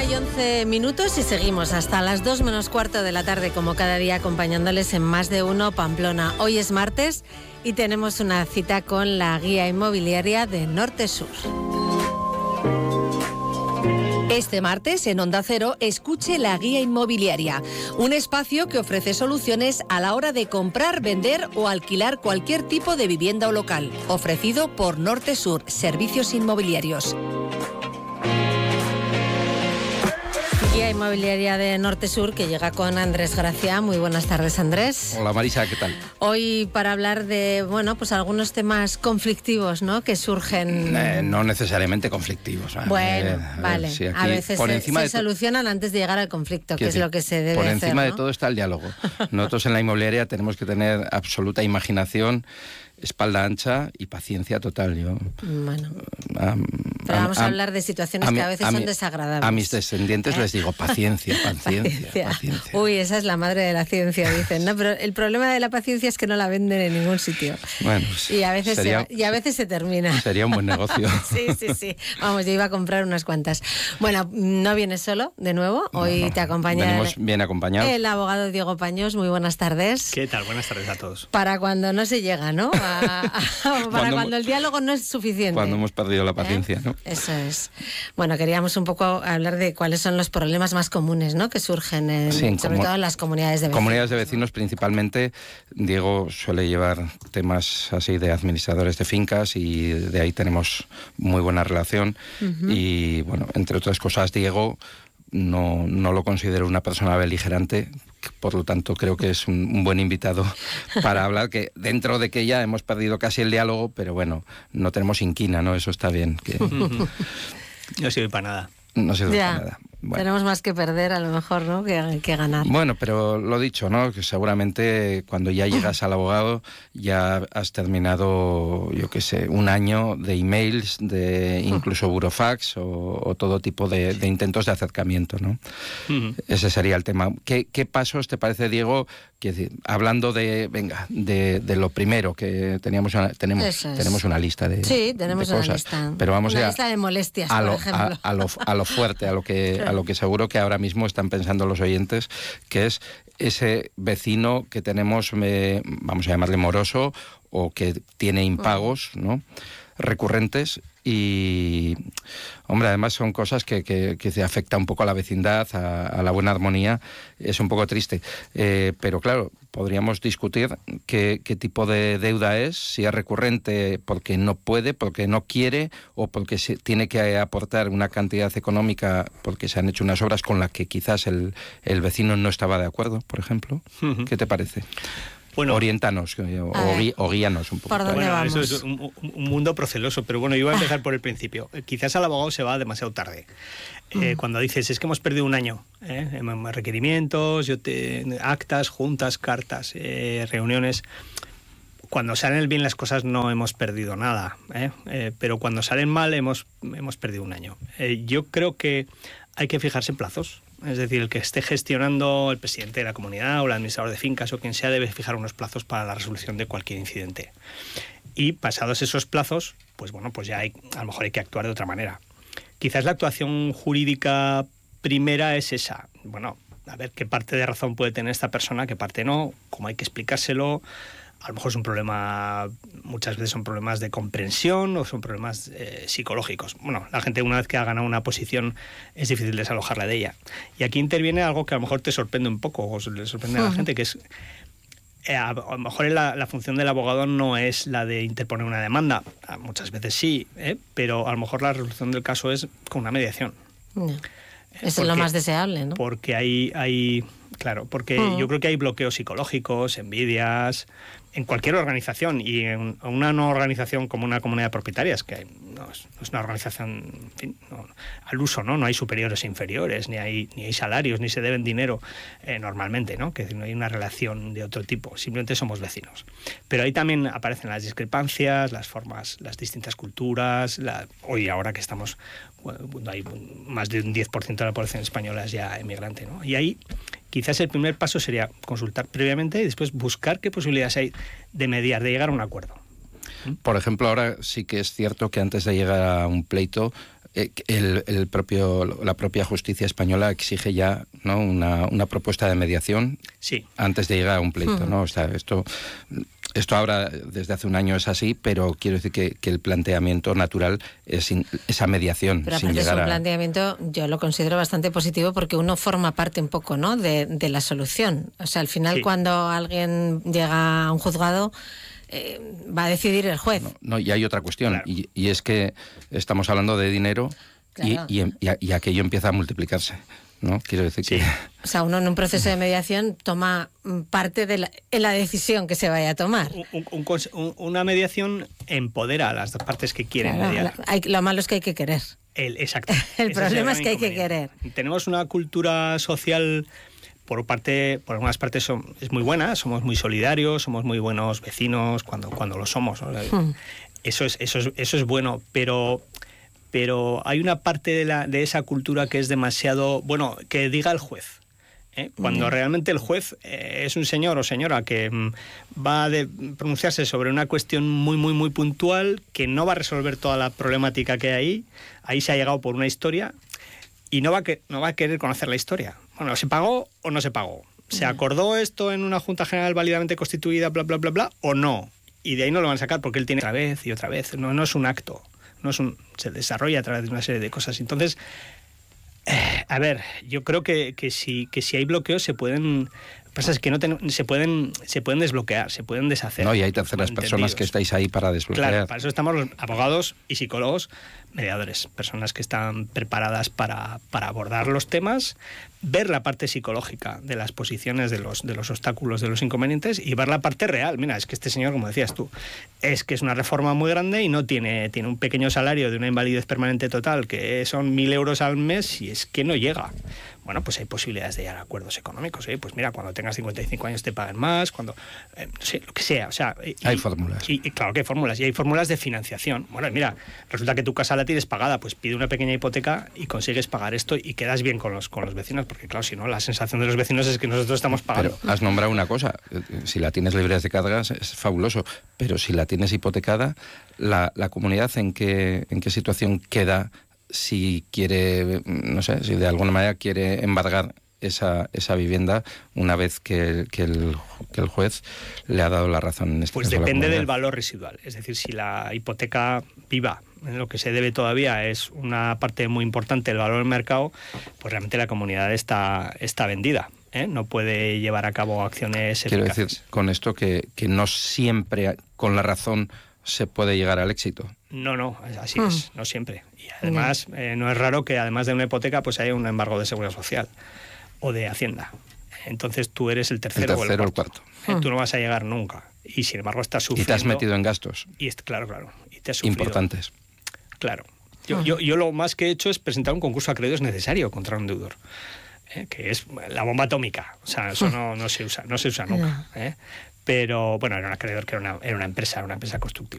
1:11 y seguimos hasta las 2 menos cuarto de la tarde, como cada día, acompañándoles en Más de Uno Pamplona. Hoy es martes y tenemos una cita con la guía inmobiliaria de Norte Sur. Este martes, en Onda Cero, escuche La Guía Inmobiliaria, un espacio que ofrece soluciones a la hora de comprar, vender o alquilar cualquier tipo de vivienda o local, ofrecido por Norte Sur, Servicios Inmobiliarios. Guía inmobiliaria de Norte Sur, que llega con Andrés Gracia. Muy buenas tardes, Andrés. Hola, Marisa, ¿qué tal? Hoy para hablar de, pues algunos temas conflictivos, ¿no?, que surgen. No necesariamente conflictivos. Vale. Sí, a veces se solucionan antes de llegar al conflicto, que es lo que se debe hacer. Por encima de todo está el diálogo. Nosotros en la inmobiliaria tenemos que tener absoluta imaginación, espalda ancha y paciencia total. Pero vamos a hablar de situaciones que a veces son desagradables. A mis descendientes les digo paciencia. Uy, esa es la madre de la ciencia, dicen, ¿no? Pero el problema de la paciencia es que no la venden en ningún sitio. Bueno, y a veces se termina. Sería un buen negocio. Sí. Vamos, yo iba a comprar unas cuantas. Bueno, no vienes solo, de nuevo. Hoy te acompaña. Venimos bien acompañados. El abogado Diego Paños. Muy buenas tardes. ¿Qué tal? Buenas tardes a todos. Para cuando no se llega, ¿no? Cuando el diálogo no es suficiente. Cuando hemos perdido la paciencia, ¿no? Eso es. Bueno, queríamos un poco hablar de cuáles son los problemas más comunes, ¿no?, que surgen sobre todo en las comunidades de vecinos. Comunidades de vecinos principalmente. Diego suele llevar temas así de administradores de fincas y de ahí tenemos muy buena relación. Uh-huh. Y bueno, entre otras cosas, Diego no lo considero una persona beligerante. Por lo tanto, creo que es un buen invitado para hablar, que dentro de que ya hemos perdido casi el diálogo, pero bueno, no tenemos inquina, ¿no? Eso está bien. No sirve para nada. No sirve para nada. Bueno. Tenemos más que perder, a lo mejor, ¿no?, que ganar. Bueno, pero lo dicho, ¿no?, que seguramente cuando ya llegas al abogado ya has terminado, yo qué sé, un año de emails, de incluso burofax o todo tipo de intentos de acercamiento, ¿no? Uh-huh. Ese sería el tema. ¿Qué pasos te parece, Diego? Hablando de lo primero, que tenemos una lista de Sí, tenemos de una cosas, lista. Pero vamos una lista de molestias, por ejemplo. A lo fuerte, a lo que seguro que ahora mismo están pensando los oyentes, que es ese vecino que tenemos, vamos a llamarle moroso, o que tiene impagos, ¿no?, recurrentes. Y, hombre, además son cosas que se afecta un poco a la vecindad, a la buena armonía. Es un poco triste. Pero claro, podríamos discutir qué tipo de deuda es, si es recurrente porque no puede, porque no quiere, o porque se tiene que aportar una cantidad económica porque se han hecho unas obras con las que quizás el vecino no estaba de acuerdo, por ejemplo. Uh-huh. ¿Qué te parece? Bueno, oriéntanos o guíanos un poco. ¿Por dónde vamos? Eso es un mundo proceloso, pero bueno, yo voy a empezar por el principio. Quizás al abogado se va demasiado tarde. Cuando dices, es que hemos perdido un año, requerimientos, actas, juntas, cartas, reuniones. Cuando salen bien las cosas no hemos perdido nada, pero cuando salen mal hemos perdido un año. Yo creo que hay que fijarse en plazos. Es decir, el que esté gestionando, el presidente de la comunidad o el administrador de fincas o quien sea, debe fijar unos plazos para la resolución de cualquier incidente. Y pasados esos plazos, pues ya a lo mejor hay que actuar de otra manera. Quizás la actuación jurídica primera es esa. Bueno, a ver qué parte de razón puede tener esta persona, qué parte no, cómo hay que explicárselo. A lo mejor es un problema, muchas veces son problemas de comprensión o son problemas psicológicos. Bueno, la gente una vez que ha ganado una posición es difícil desalojarla de ella. Y aquí interviene algo que a lo mejor te sorprende un poco o le sorprende a la gente, que es a lo mejor la función del abogado no es la de interponer una demanda. Muchas veces sí, pero a lo mejor la resolución del caso es con una mediación. No. Eso es lo más deseable, ¿no? Porque porque yo creo que hay bloqueos psicológicos, envidias, en cualquier organización, y en una no organización como una comunidad de propietarias, que no es una organización, en fin, al uso, ¿no? No hay superiores e inferiores, ni hay salarios, ni se deben dinero normalmente, ¿no? Que no hay una relación de otro tipo, simplemente somos vecinos. Pero ahí también aparecen las discrepancias, las formas, las distintas culturas. Hoy, ahora que estamos, cuando hay más de un 10% de la población española es ya emigrante, ¿no? Y ahí quizás el primer paso sería consultar previamente y después buscar qué posibilidades hay de mediar, de llegar a un acuerdo. Por ejemplo, ahora sí que es cierto que antes de llegar a un pleito la propia justicia española exige ya, ¿no?, una propuesta de mediación antes de llegar a un pleito, ¿no? O sea, esto ahora, desde hace un año es así, pero quiero decir que el planteamiento natural es esa mediación. Pero sin aparte llegar es un planteamiento, yo lo considero bastante positivo porque uno forma parte un poco, ¿no?, de la solución. O sea, al final cuando alguien llega a un juzgado, va a decidir el juez. No, y hay otra cuestión, y es que estamos hablando de dinero y aquello empieza a multiplicarse, ¿no? Quiero decir que... O sea, uno en un proceso de mediación toma parte en la decisión que se vaya a tomar. Una mediación empodera a las dos partes que quieren mediar. Lo malo es que hay que querer. Exacto. El problema es que hay que querer. Tenemos una cultura social... Por algunas partes es muy buena, somos muy solidarios, somos muy buenos vecinos cuando lo somos, ¿no? Eso es bueno, pero hay una parte de esa cultura que es demasiado, bueno, que diga el juez. Cuando realmente el juez es un señor o señora que va a pronunciarse sobre una cuestión muy, muy, muy puntual, que no va a resolver toda la problemática que hay ahí se ha llegado por una historia y no va a querer conocer la historia. Bueno, ¿se pagó o no se pagó? ¿Se acordó esto en una Junta General válidamente constituida, bla, bla, bla, bla, o no? Y de ahí no lo van a sacar porque él tiene otra vez y otra vez. No es un acto, se desarrolla a través de una serie de cosas. Entonces, a ver, yo creo que si hay bloqueos se pueden... Pasa es que se pueden desbloquear, se pueden deshacer. No, y hay terceras personas que estáis ahí para desbloquear. Claro, para eso estamos los abogados y psicólogos, mediadores, personas que están preparadas para abordar los temas, ver la parte psicológica de las posiciones, de los obstáculos, de los inconvenientes y ver la parte real. Mira, es que este señor, como decías tú, es que es una reforma muy grande y no tiene un pequeño salario de una invalidez permanente total que son 1.000 euros al mes y es que no llega. Bueno, pues hay posibilidades de llegar a acuerdos económicos, ¿eh? Pues mira, cuando tengas 55 años te paguen más, cuando... no sé, lo que sea, o sea... Hay fórmulas. Y claro que hay fórmulas, y hay fórmulas de financiación. Bueno, mira, resulta que tu casa la tienes pagada, pues pide una pequeña hipoteca y consigues pagar esto y quedas bien con los vecinos, porque claro, si no, la sensación de los vecinos es que nosotros estamos pagando. Pero has nombrado una cosa, si la tienes libre de cargas es fabuloso, pero si la tienes hipotecada, la comunidad ¿en qué situación queda si quiere, no sé, si de alguna manera quiere embargar esa vivienda una vez que el juez le ha dado la razón en este pues caso? Pues depende del valor residual, es decir, si la hipoteca viva, en lo que se debe todavía es una parte muy importante del valor del mercado, pues realmente la comunidad está vendida. No puede llevar a cabo acciones eficaces. Quiero decir con esto que no siempre con la razón se puede llegar al éxito. No, así es, no siempre. Y además, no es raro que además de una hipoteca pues haya un embargo de seguridad social o de Hacienda. Entonces tú eres el tercero o el cuarto. Tú no vas a llegar nunca. Y sin embargo estás sufriendo. Y te has metido en gastos. Claro. Y te has sufrido. Importantes. Claro. Yo lo más que he hecho es presentar un concurso de acreedores necesario contra un deudor. Que es la bomba atómica. O sea, eso no se usa nunca. Pero bueno, era un acreedor que era una empresa constructiva.